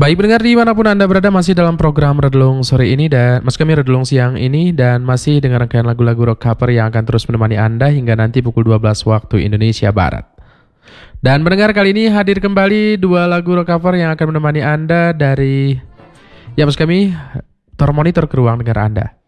Baik pendengar dimanapun Anda berada, masih dalam program Redlung sore ini dan maksud kami Redlung siang ini, dan masih dengan rangkaian lagu-lagu rock cover yang akan terus menemani Anda hingga nanti pukul 12 waktu Indonesia Barat. Dan pendengar, kali ini hadir kembali dua lagu rock cover yang akan menemani Anda dari maksud kami Tor Monitor ke ruang dengar Anda.